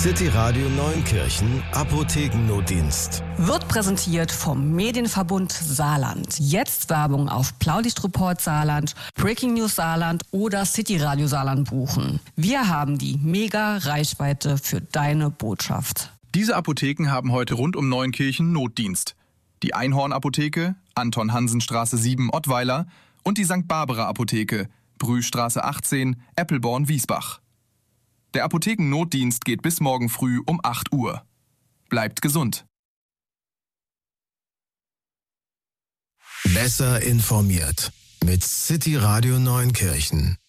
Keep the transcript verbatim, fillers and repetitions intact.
City Radio Neunkirchen Apothekennotdienst. Wird präsentiert vom Medienverbund Saarland. Jetzt Werbung auf Blaulichtreport Saarland, Breaking News Saarland oder City Radio Saarland buchen. Wir haben die Mega-Reichweite für deine Botschaft. Diese Apotheken haben heute rund um Neunkirchen Notdienst. Die Einhorn-Apotheke, Anton-Hansen-Straße sieben, Ottweiler und die Sankt Barbara Apotheke, Brühstraße achtzehn, Eppelborn-Wiesbach. Der Apothekennotdienst geht bis morgen früh um acht Uhr. Bleibt gesund. Besser informiert mit City Radio Neunkirchen.